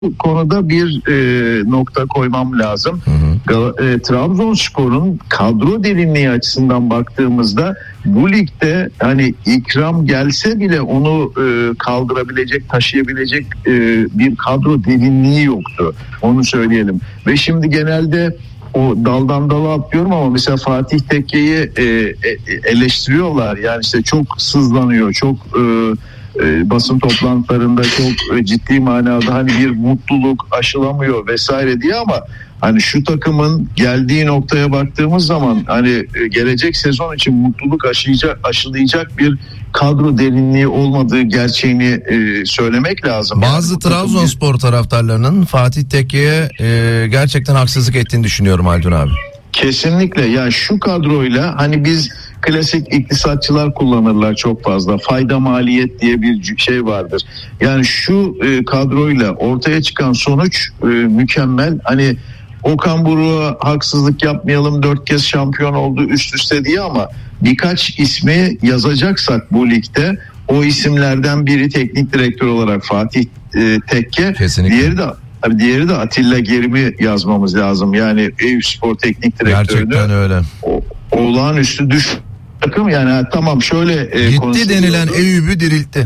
konuda bir nokta koymam lazım. Trabzonspor'un kadro derinliği açısından baktığımızda bu ligde hani ikram gelse bile onu kaldırabilecek, taşıyabilecek bir kadro derinliği yoktu. Onu söyleyelim. Ve şimdi genelde o daldan dala atlıyorum ama mesela Fatih Tekke'yi eleştiriyorlar. Yani işte çok sızlanıyor, çok basın toplantılarında çok ciddi manada hani bir mutluluk aşılamıyor vesaire diye, ama hani şu takımın geldiği noktaya baktığımız zaman hani gelecek sezon için mutluluk aşılayacak bir kadro derinliği olmadığı gerçeğini söylemek lazım. Bazı Trabzonspor taraftarlarının Fatih Tekke'ye gerçekten haksızlık ettiğini düşünüyorum Haldun abi. Kesinlikle. Yani şu kadroyla hani biz klasik iktisatçılar kullanırlar çok fazla. Fayda maliyet diye bir şey vardır. Yani şu kadroyla ortaya çıkan sonuç mükemmel. Hani Okan Buruk'a haksızlık yapmayalım, 4 kez şampiyon oldu üst üste diye, ama birkaç ismi yazacaksak bu ligde o isimlerden biri teknik direktör olarak Fatih Tekke. Kesinlikle. Diğeri de Atilla Gerim'i yazmamız lazım. Yani Eyüpspor teknik direktörünü. Gerçekten öyle. Olağanüstü takım yani, tamam şöyle gitti denilen Eyüp'ü diriltti.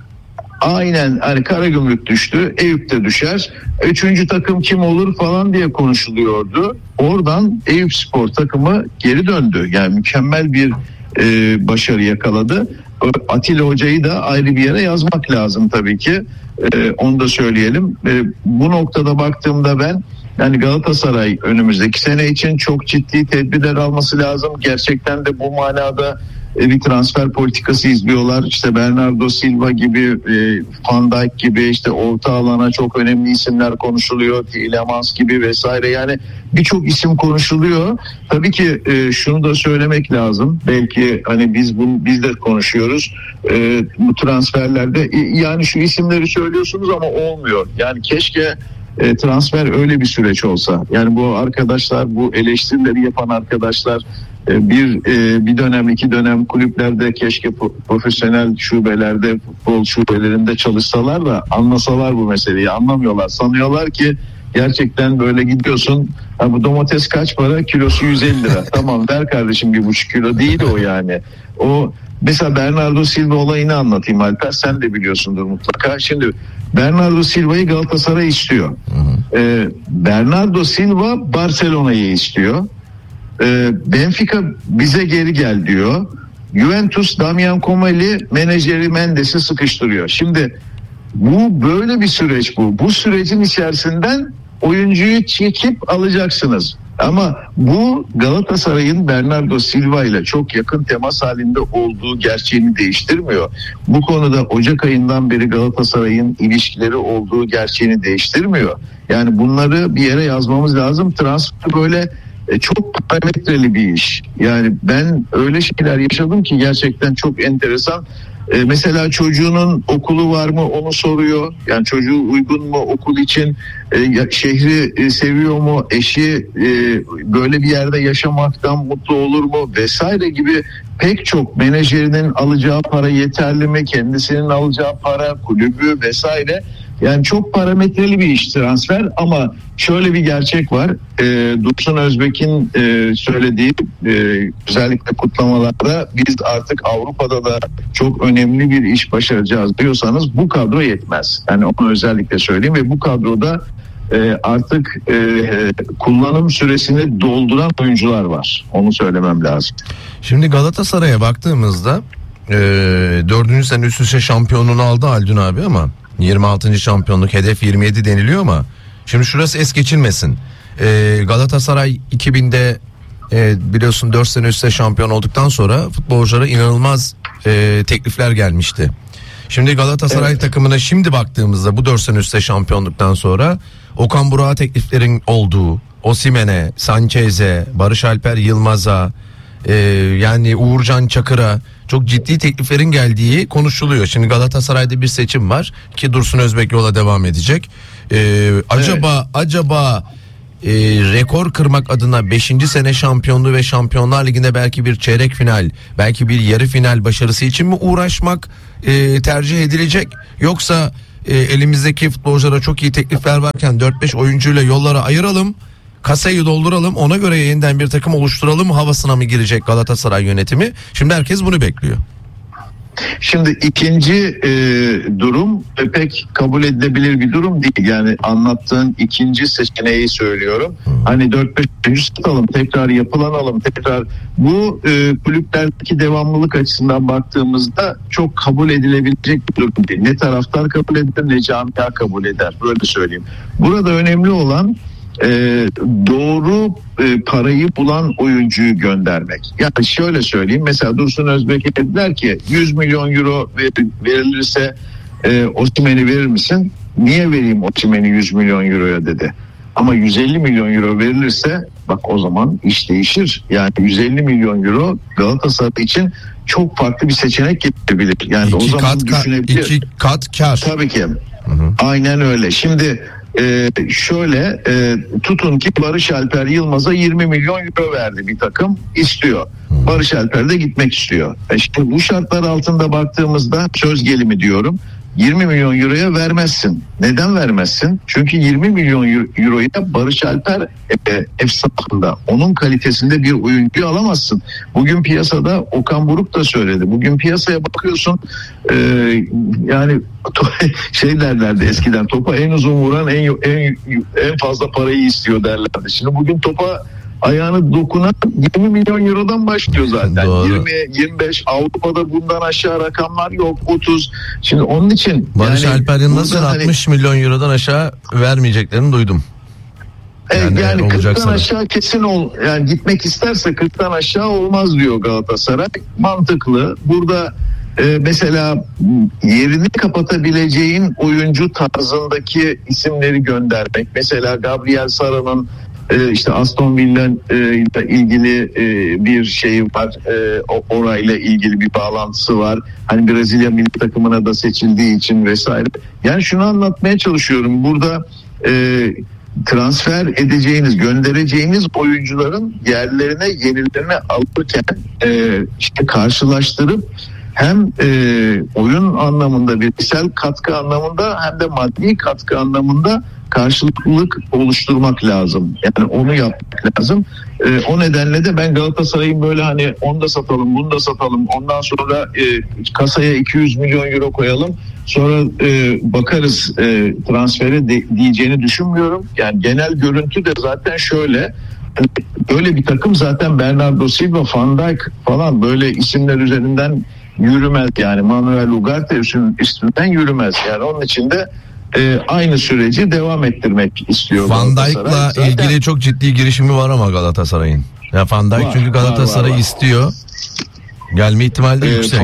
Aynen, hani Karagümrük düştü, Eyüp de düşer. 3. takım kim olur falan diye konuşuluyordu. Oradan Eyüpspor takımı geri döndü. Yani mükemmel bir başarı yakaladı. Atilla Hoca'yı da ayrı bir yere yazmak lazım tabii ki. Onu da söyleyelim. Bu noktada baktığımda ben yani Galatasaray önümüzdeki sene için çok ciddi tedbirler alması lazım. Gerçekten de bu manada bir transfer politikası izliyorlar. İşte Bernardo Silva gibi, Van Dijk gibi, işte orta alana çok önemli isimler konuşuluyor. Tielemans gibi vesaire, yani birçok isim konuşuluyor. Tabii ki şunu da söylemek lazım. Belki hani biz de konuşuyoruz. Bu transferlerde yani şu isimleri söylüyorsunuz ama olmuyor. Yani keşke transfer öyle bir süreç olsa. Yani bu arkadaşlar, bu eleştirileri yapan arkadaşlar bir dönem, 2 dönem kulüplerde, keşke profesyonel şubelerde, futbol şubelerinde çalışsalar da anlasalar bu meseleyi. Anlamıyorlar. Sanıyorlar ki gerçekten böyle gidiyorsun. Bu domates kaç para? Kilosu 150 lira. Tamam ver kardeşim, 1,5 kilo değil o yani. O mesela Bernardo Silva olayını anlatayım Alper. Sen de biliyorsundur mutlaka. Şimdi Bernardo Silva'yı Galatasaray istiyor. Bernardo Silva Barcelona'yı istiyor. Benfica bize geri gel diyor. Juventus Damian Comali menajeri Mendes'i sıkıştırıyor. Şimdi bu böyle bir süreç bu. Bu sürecin içerisinden oyuncuyu çekip alacaksınız. Ama bu Galatasaray'ın Bernardo Silva ile çok yakın temas halinde olduğu gerçeğini değiştirmiyor. Bu konuda Ocak ayından beri Galatasaray'ın ilişkileri olduğu gerçeğini değiştirmiyor. Yani bunları bir yere yazmamız lazım. Transfer böyle çok parametreli bir iş. Yani ben öyle şeyler yaşadım ki gerçekten çok enteresan. Mesela çocuğunun okulu var mı onu soruyor. Yani çocuğu uygun mu okul için, şehri seviyor mu, eşi böyle bir yerde yaşamaktan mutlu olur mu vesaire gibi pek çok, menajerinin alacağı para yeterli mi, kendisinin alacağı para, kulübü vesaire. Yani çok parametreli bir iş transfer, ama şöyle bir gerçek var. Dursun Özbek'in söylediği özellikle kutlamalarda, biz artık Avrupa'da da çok önemli bir iş başaracağız diyorsanız bu kadro yetmez. Yani onu özellikle söyleyeyim ve bu kadroda artık kullanım süresini dolduran oyuncular var. Onu söylemem lazım. Şimdi Galatasaray'a baktığımızda 4. sene üst üste şampiyonluğunu aldı Haldun abi, ama 26. şampiyonluk, hedef 27 deniliyor, ama şimdi şurası es geçilmesin. Galatasaray 2000'de biliyorsun 4 sene üstte şampiyon olduktan sonra futbolculara inanılmaz teklifler gelmişti. Şimdi Galatasaray takımına şimdi baktığımızda bu 4 sene üstte şampiyonluktan sonra Okan Buruk'a tekliflerin olduğu, Osimhen'e, Sanchez'e, Barış Alper Yılmaz'a, yani Uğurcan Çakır'a çok ciddi tekliflerin geldiği konuşuluyor. Şimdi Galatasaray'da bir seçim var ki Dursun Özbek yola devam edecek. Acaba rekor kırmak adına 5. sene şampiyonluğu ve Şampiyonlar Ligi'nde belki bir çeyrek final, belki bir yarı final başarısı için mi uğraşmak tercih edilecek? Yoksa elimizdeki futbolculara çok iyi teklifler varken 4-5 oyuncuyla yollara ayıralım. Kasayı dolduralım, ona göre yeniden bir takım oluşturalım havasına mı girecek Galatasaray yönetimi? Şimdi herkes bunu bekliyor. Şimdi ikinci durum pek kabul edilebilir bir durum değil. Yani anlattığın ikinci seçeneği söylüyorum. Hani 4-5 satalım, tekrar yapılanalım, tekrar bu kulüplerdeki devamlılık açısından baktığımızda çok kabul edilebilecek bir durum değil. Ne taraftar kabul eder ne camia kabul eder. Böyle söyleyeyim. Burada önemli olan doğru parayı bulan oyuncuyu göndermek. Yani şöyle söyleyeyim, mesela Dursun Özbek'e dediler ki 100 milyon euro verilirse Osimhen'i verir misin? Niye vereyim Osimhen'i 100 milyon euroya dedi. Ama 150 milyon euro verilirse bak o zaman iş değişir. Yani 150 milyon euro Galatasaray için çok farklı bir seçenek getirebilir. Yani o zaman düşünebilir. 2 kat kar. Tabii ki. Aynen öyle. Şimdi şöyle tutun ki Barış Alper Yılmaz'a 20 milyon euro verdi bir takım, istiyor. Barış Alper de gitmek istiyor. Şimdi bu şartlar altında baktığımızda söz gelimi diyorum, 20 milyon euroya vermezsin. Neden vermezsin? Çünkü 20 milyon euroya Barış Alper efsasında, onun kalitesinde bir oyuncuyu alamazsın. Bugün piyasada Okan Buruk da söyledi. Bugün piyasaya bakıyorsun yani şey derlerdi eskiden, topa en uzun vuran en fazla parayı istiyor derlerdi. Şimdi bugün topa ayağını dokunan 20 milyon eurodan başlıyor zaten. Doğru. 20-25, Avrupa'da bundan aşağı rakamlar yok, 30. Şimdi onun için Barış Alper Yılmaz'ın 60 milyon eurodan aşağı vermeyeceklerini duydum. Yani 40'tan sana. aşağı kesin yani gitmek isterse 40'tan aşağı olmaz diyor Galatasaray. Mantıklı. Burada mesela yerini kapatabileceğin oyuncu tarzındaki isimleri göndermek. Mesela Gabriel Sara'nın işte Aston Villa ile ilgili bir şey var, orayla ilgili bir bağlantısı var. Hani Brezilya milli takımına da seçildiği için vesaire. Yani şunu anlatmaya çalışıyorum. Burada transfer edeceğiniz, göndereceğiniz oyuncuların yerlerine, yenilerine alırken işte karşılaştırıp hem oyun anlamında, bireysel katkı anlamında hem de maddi katkı anlamında karşılıklılık oluşturmak lazım. Yani onu yapmak lazım. O nedenle de ben Galatasaray'ın böyle hani onu da satalım, bunu da satalım, ondan sonra kasaya 200 milyon euro koyalım, sonra bakarız transfere diyeceğini düşünmüyorum. Yani genel görüntü de zaten şöyle. Böyle bir takım zaten Bernardo Silva, Van Dijk falan böyle isimler üzerinden yürümez. Yani Manuel Ugarte üstünden yürümez. Yani onun için de aynı süreci devam ettirmek istiyor. Van Dijk'la ilgili çok ciddi girişimi var ama Galatasaray'ın. Ya Van Dijk çünkü Galatasaray istiyor. Gelme ihtimali de yüksek.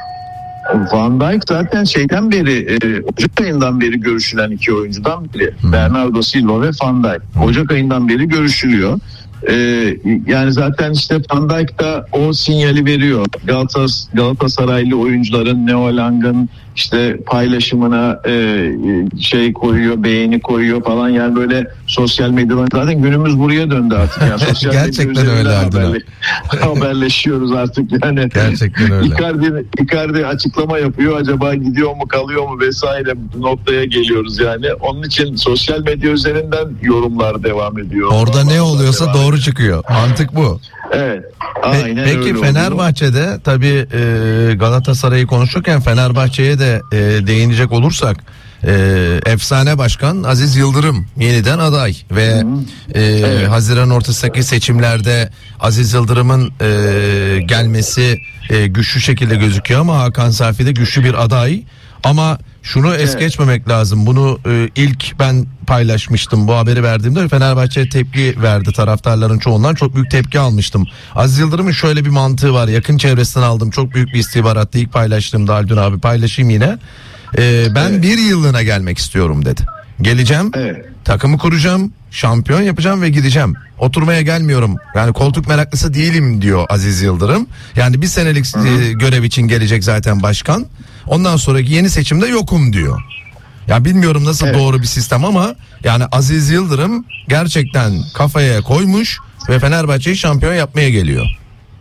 Van Dijk zaten şeyden beri, Ocak ayından beri görüşülen iki oyuncudan biri. Bernardo Silva ve Van Dijk. Ocak ayından beri görüşülüyor. Yani zaten işte Van Dijk da o sinyali veriyor. Galatasaraylı oyuncuların, Neo Lang'ın işte paylaşımına şey koyuyor, beğeni koyuyor falan. Yani böyle sosyal medyadan, zaten günümüz buraya döndü artık. Yani sosyal gerçekten öyle haberleşiyoruz artık yani. Gerçekten öyle. Icardi açıklama yapıyor, acaba gidiyor mu kalıyor mu vesaire noktaya geliyoruz yani. Onun için sosyal medya üzerinden yorumlar devam ediyor. Orada ne oluyorsa doğru çıkıyor. Mantık bu. Evet. Aynen Peki öyle Fenerbahçe'de tabii Galatasaray'ı konuşurken Fenerbahçe'ye de değinecek olursak efsane başkan Aziz Yıldırım yeniden aday ve evet. Haziran ortasındaki seçimlerde Aziz Yıldırım'ın gelmesi güçlü şekilde gözüküyor ama Hakan Safi de güçlü bir aday. Ama şunu es geçmemek lazım. Bunu ilk ben paylaşmıştım. Bu haberi verdiğimde Fenerbahçe tepki verdi. Taraftarların çoğundan çok büyük tepki almıştım. Aziz Yıldırım'ın şöyle bir mantığı var. Yakın çevresinden aldım. Çok büyük bir istihbarattı. İlk paylaştığımda Haldun abi paylaşayım yine. Ben bir yıllığına gelmek istiyorum dedi. Geleceğim. Takımı kuracağım. Şampiyon yapacağım ve gideceğim. Oturmaya gelmiyorum. Yani koltuk meraklısı değilim diyor Aziz Yıldırım. Yani bir senelik görev için gelecek zaten başkan. Ondan sonraki yeni seçimde yokum diyor. Ya bilmiyorum nasıl doğru bir sistem ama yani Aziz Yıldırım gerçekten kafaya koymuş ve Fenerbahçe'yi şampiyon yapmaya geliyor.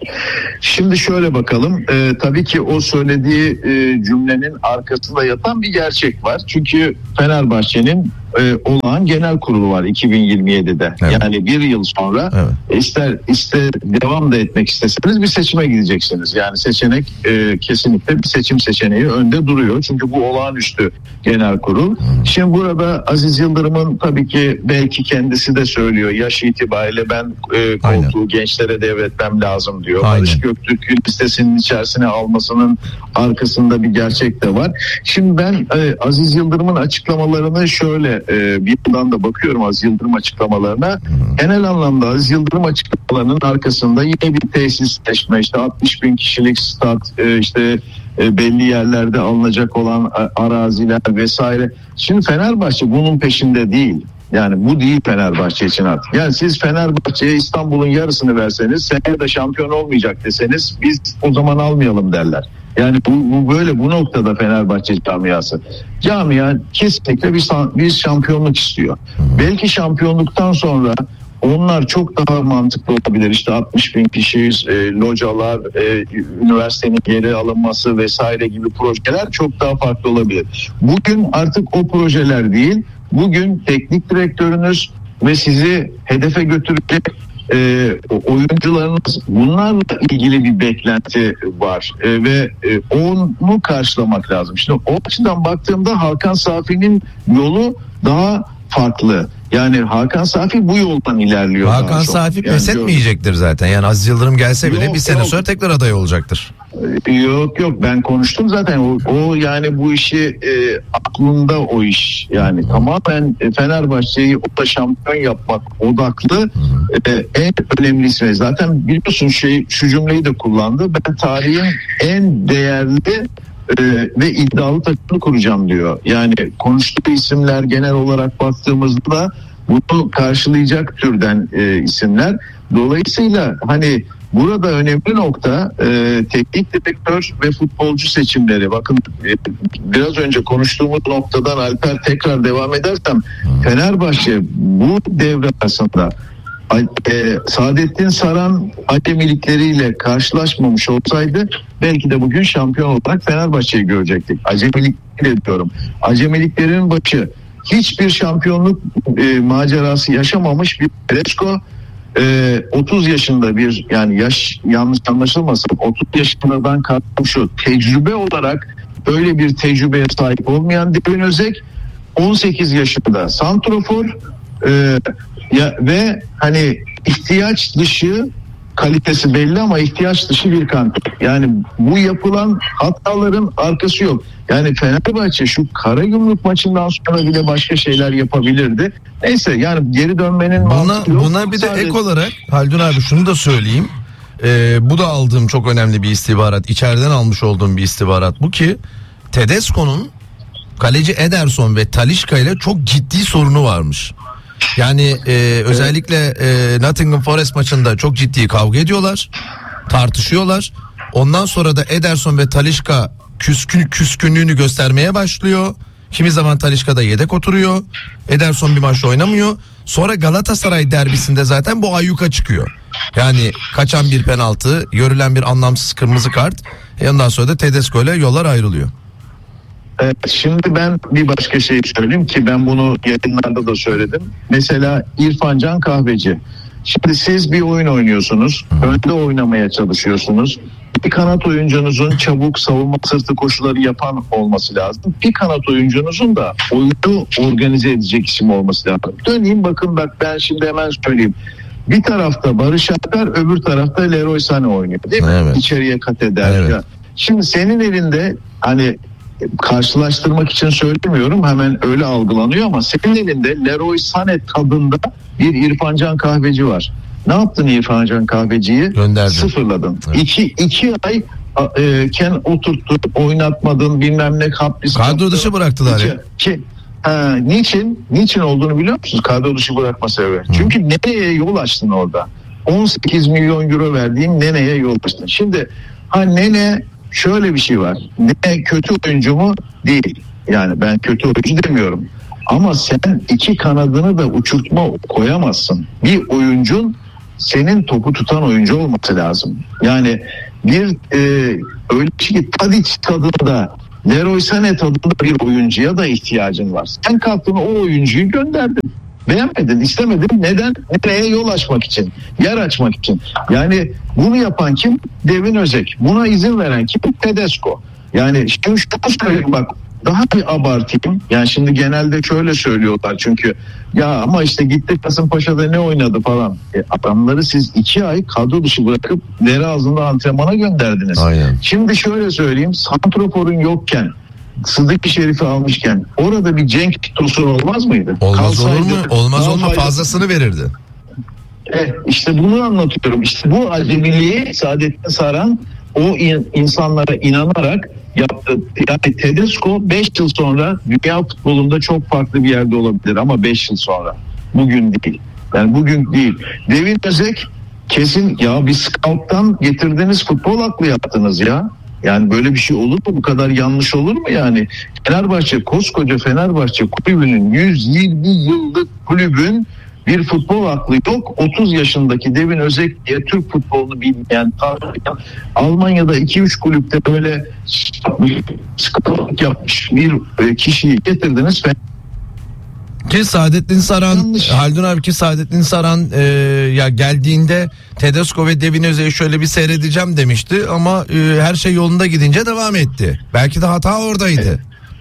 Şimdi şöyle bakalım. Tabii ki o söylediği cümlenin arkasında yatan bir gerçek var. Çünkü Fenerbahçe'nin olağan genel kurulu var 2027'de. Evet. Yani bir yıl sonra ister devam da etmek isteseniz bir seçime gideceksiniz. Yani seçenek kesinlikle bir seçim seçeneği önde duruyor. Çünkü bu olağanüstü genel kurul. Şimdi burada Aziz Yıldırım'ın tabii ki belki kendisi de söylüyor. Yaş itibariyle ben koltuğu gençlere devretmem lazım diyor. Aynen. Barış Göktürk'ü listesinin içerisine almasının arkasında bir gerçek de var. Şimdi ben Aziz Yıldırım'ın açıklamalarını şöyle bir yandan da bakıyorum Aziz Yıldırım açıklamalarına. Genel anlamda Aziz Yıldırım açıklamalarının arkasında yine bir tesisleşme, işte 60 bin kişilik stat, işte belli yerlerde alınacak olan araziler vesaire. Şimdi Fenerbahçe bunun peşinde değil. Yani bu değil Fenerbahçe için artık. Yani siz Fenerbahçe'ye İstanbul'un yarısını verseniz, seneye de şampiyon olmayacak deseniz biz o zaman almayalım derler. Yani bu böyle, bu noktada Fenerbahçe camiası. Camia kesinlikle bir şampiyonluk istiyor. Belki şampiyonluktan sonra onlar çok daha mantıklı olabilir. İşte 60 bin kişiyiz, localar, üniversitenin geri alınması vesaire gibi projeler çok daha farklı olabilir. Bugün artık o projeler değil. Bugün teknik direktörünüz ve sizi hedefe götürecek oyuncularınız, bunlarla ilgili bir beklenti var ve onu karşılamak lazım. Şimdi o açıdan baktığımda Hakan Safi'nin yolu daha farklı. Yani Hakan Safi bu yoldan ilerliyor. Hakan Safi pes etmeyecektir zaten. Yani Aziz Yıldırım gelse bile bir sene sonra tekrar aday olacaktır. Yok ben konuştum zaten o yani bu işi aklında o iş yani tamamen Fenerbahçe'yi o da şampiyon yapmak odaklı en önemlisi. Zaten biliyorsun şu cümleyi de kullandı. Ben tarihin en değerli ve iddialı takımını kuracağım diyor. Yani konuştuğu isimler genel olarak baktığımızda bunu karşılayacak türden isimler. Dolayısıyla hani burada önemli nokta teknik direktör ve futbolcu seçimleri. Bakın biraz önce konuştuğumuz noktadan Alper tekrar devam edersem Fenerbahçe bu devre arasında Saadettin Saran acemilikleriyle karşılaşmamış olsaydı belki de bugün şampiyon olarak Fenerbahçe'yi görecektik. Acemilik diyorum. Acemiliklerin başı hiçbir şampiyonluk macerası yaşamamış bir Tedesco, 30 yaşında bir, yani yaş yanlış anlaşılmasın, 30 yaşından kalktım şu tecrübe olarak öyle bir tecrübeye sahip olmayan Devin Özek 18 yaşında santrofor ve hani ihtiyaç dışı, kalitesi belli ama ihtiyaç dışı bir kanat. Yani bu yapılan hataların arkası yok. Yani Fenerbahçe şu Karagümrük maçından sonra bile başka şeyler yapabilirdi. Neyse yani geri dönmenin buna bir de ek olarak Haldun abi şunu da söyleyeyim. Bu da aldığım çok önemli bir istihbarat. İçeriden almış olduğum bir istihbarat bu ki Tedesco'nun kaleci Ederson ve Talisca ile çok ciddi sorunu varmış. Yani özellikle Nottingham Forest maçında çok ciddi kavga ediyorlar, tartışıyorlar. Ondan sonra da Ederson ve Talisca küskünlüğünü göstermeye başlıyor. Kimi zaman Talisca da yedek oturuyor. Ederson bir maç oynamıyor. Sonra Galatasaray derbisinde zaten bu ayyuka çıkıyor. Yani kaçan bir penaltı, görülen bir anlamsız kırmızı kart. Ondan sonra da Tedesco ile yollar ayrılıyor. Şimdi ben bir başka şey söyleyeyim ki ben bunu yayınlarda da söyledim. Mesela İrfan Can Kahveci. Şimdi siz bir oyun oynuyorsunuz. Önde oynamaya çalışıyorsunuz. Bir kanat oyuncunuzun çabuk savunma sırtı koşuları yapan olması lazım. Bir kanat oyuncunuzun da oyunu organize edecek isim olması lazım. Döneyim bakın bak ben şimdi hemen söyleyeyim. Bir tarafta Barış Alper, öbür tarafta Leroy Sané oynuyor değil mi? Evet. İçeriye kat eder. Evet. Şimdi senin elinde hani karşılaştırmak için söylemiyorum, hemen öyle algılanıyor ama senin elinde Leroy Sané tadında bir İrfan Can Kahveci var. Ne yaptın İrfan Can Kahveci'yi? Gönderdin. Sıfırladın. Evet. İki ay oturttun, oynatmadın, bilmem ne kapris. Kadro dışı bıraktılar ya. Niçin olduğunu biliyor musunuz? Kadro dışı bırakma sebebi. Çünkü Nene'ye yol açtın orada. 18 milyon euro verdiğin Nene'ye yol açtın. Şimdi Nene şöyle bir şey var. Nene kötü oyuncu mu? Değil. Yani ben kötü oyuncu demiyorum. Ama sen iki kanadını da uçurtma koyamazsın. Bir oyuncun senin topu tutan oyuncu olması lazım. Yani bir öyle ki Tadic tadında, Leroy Sané tadında bir oyuncuya da ihtiyacın var. Sen kalktın o oyuncuyu gönderdin. Beğenmedin, istemedin. Neden? Nereye? Yol açmak için, yer açmak için. Yani bunu yapan kim? Devin Özek. Buna izin veren kim? Tedesco. Yani şimdi şunu söyleyeyim bak, daha bir abartayım. Yani şimdi genelde şöyle söylüyorlar çünkü ya ama işte gitti Kasımpaşa'da ne oynadı falan. Adamları siz 2 ay kadro dışı bırakıp deri ağzında antrenmana gönderdiniz. Aynen. Şimdi şöyle söyleyeyim, santraforun yokken, Sıdık Şerif'i almışken orada bir Cenk Tosun olmaz mıydı? Olmaz olur mu? Olmaz daha olur mu? faydalı. Fazlasını verirdi. İşte bunu anlatıyorum. İşte bu acemiliği Saadettin Saran o insanlara inanarak yaptı. Yani Tedesco 5 yıl sonra dünya futbolunda çok farklı bir yerde olabilir ama 5 yıl sonra. Bugün değil. Yani bugün değil. Devin Özek kesin ya bir scout'tan getirdiğiniz futbol aklı yaptınız ya. Yani böyle bir şey olur mu? Bu kadar yanlış olur mu yani? Fenerbahçe, koskoca Fenerbahçe kulübünün 120 yıllık kulübün bir futbol aklı yok. 30 yaşındaki Devin Özek diye Türk futbolunu bilmeyen, tanımayan, Almanya'da 2-3 kulüpte böyle scout yapmış bir kişiyi getirdiniz. Ki Saadettin Saran, Yanlış. Haldun abi, ki Saadettin Saran ya geldiğinde Tedesco ve Devin Özek'i şöyle bir seyredeceğim demişti ama her şey yolunda gidince devam etti. Belki de hata oradaydı.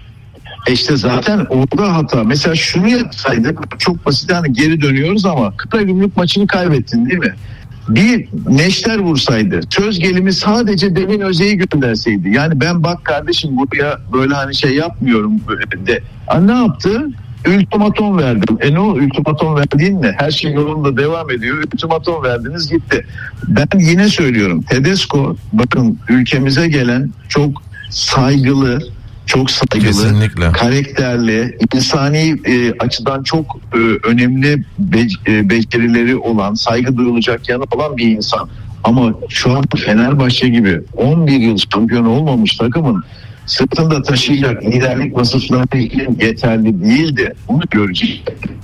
İşte zaten orada hata. Mesela şunu yapsaydık, çok basit, yani geri dönüyoruz ama Karagümrük maçını kaybettin değil mi? Bir neşter vursaydı, söz gelimi sadece Devin Özek'i gönderseydi. Yani ben bak kardeşim buraya böyle hani şey yapmıyorum böyle de. Ne yaptı? Ultimatom verdim. Ne o ultimatom verdiğin ne? Her şey yolunda devam ediyor. Ultimatom verdiniz gitti. Ben yine söylüyorum. Tedesco bakın ülkemize gelen çok saygılı, Kesinlikle. karakterli, insani açıdan çok önemli becerileri olan, saygı duyulacak yanı olan bir insan. Ama şu an Fenerbahçe gibi 11 yıl şampiyon olmamış takımın sırtında taşıyacak liderlik vasıfları yeterli değildi. Bunu göreceğiz.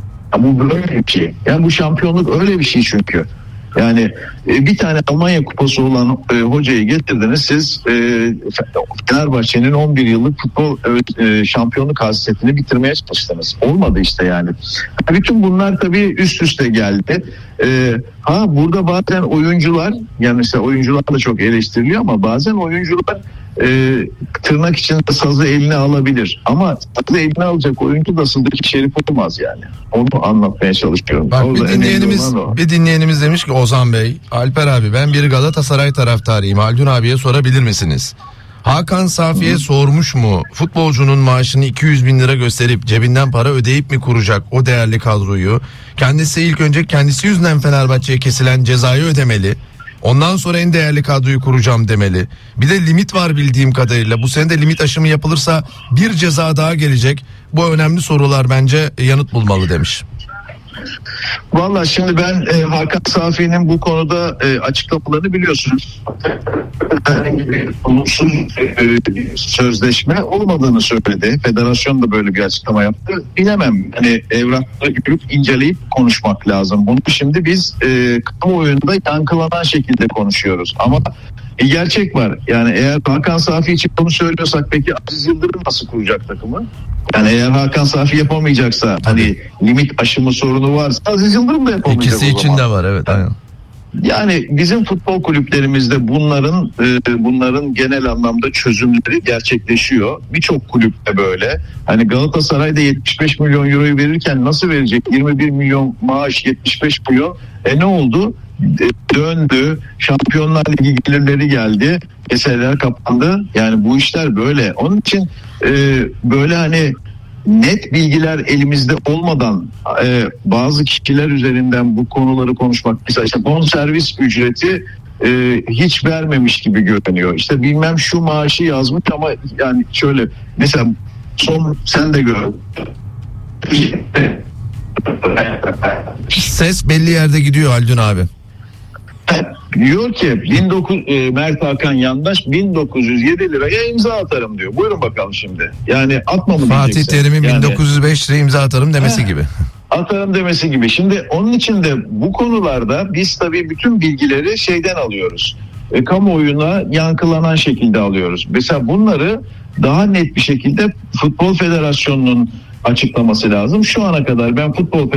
Bu böyle bir şey. Yani bu şampiyonluk öyle bir şey çünkü. Yani bir tane Almanya kupası olan hocayı getirdiniz siz, Fenerbahçe'nin 11 yıllık futbol şampiyonluk hasretini bitirmeye çalıştınız. Olmadı işte yani. Bütün bunlar tabii üst üste geldi. Burada bazen oyuncular, yani mesela oyuncular da çok eleştiriliyor ama bazen oyuncular tırnak içinde sazı eline alabilir. Ama sazı eline alacak oyuncu da Sıdık Şerif olmaz yani. Onu anlatmaya çalışıyorum. Bak Orada bir dinleyenimiz demiş ki Ozan Bey, Alper abi ben bir Galatasaray taraftarıyım. Haldun abiye sorabilir misiniz? Hakan Safi'ye sormuş mu? Futbolcunun maaşını 200 bin lira gösterip cebinden para ödeyip mi kuracak o değerli kadroyu? Kendisi ilk önce kendisi yüzünden Fenerbahçe'ye kesilen cezayı ödemeli. Ondan sonra en değerli kadroyu kuracağım demeli. Bir de limit var bildiğim kadarıyla. Bu sene de limit aşımı yapılırsa bir ceza daha gelecek. Bu önemli sorular bence yanıt bulmalı demiş. Valla şimdi ben Hakan Safi'nin bu konuda açıklamalarını biliyorsunuz. Herhangi bir olumsuz sözleşme olmadığını söyledi. Federasyon da böyle bir açıklama yaptı. Bilemem. Hani evrakları görüp inceleyip konuşmak lazım. Bunu şimdi biz kamuoyunda yankılanan şekilde konuşuyoruz. Ama gerçek var. Yani eğer Hakan Safi için bunu söylüyorsak peki Aziz Yıldırım nasıl kuracak takımı? Yani eğer Hakan Safi yapamayacaksa, hani limit aşımı sorunu varsa Aziz Yıldırım da yapamayacak. İkisi için de var, evet, aynen. Yani bizim futbol kulüplerimizde bunların genel anlamda çözümleri gerçekleşiyor. Birçok kulüpte böyle. Hani Galatasaray'da 75 milyon euroyu verirken nasıl verecek? 21 milyon maaş, 75 milyon. Ne oldu? Döndü. Şampiyonlar Ligi gelirleri geldi. Keseler kapandı. Yani bu işler böyle. Onun için böyle hani net bilgiler elimizde olmadan bazı kişiler üzerinden bu konuları konuşmak, mesela işte bonservis ücreti hiç vermemiş gibi görünüyor. İşte bilmem şu maaşı yazmış ama yani şöyle mesela son sen de gör. Ses belli yerde gidiyor Haldun abi. Diyor ki Mert Hakan Yandaş 1907 liraya imza atarım diyor. Buyurun bakalım şimdi. Yani atma mı Fatih diyeceksin? Terim'in Yani, 1905 liraya imza atarım demesi gibi. atarım demesi gibi. Şimdi onun için de bu konularda biz tabii bütün bilgileri şeyden alıyoruz. Kamuoyuna yankılanan şekilde alıyoruz. Mesela bunları daha net bir şekilde Futbol Federasyonu'nun açıklaması lazım. Şu ana kadar ben Futbol